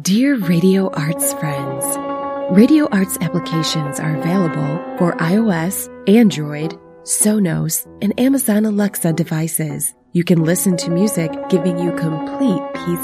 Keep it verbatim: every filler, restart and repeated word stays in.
Dear Radio Arts friends, Radio Arts applications are available for iOS, Android, Sonos, and Amazon Alexa devices. You can listen to music giving you complete peace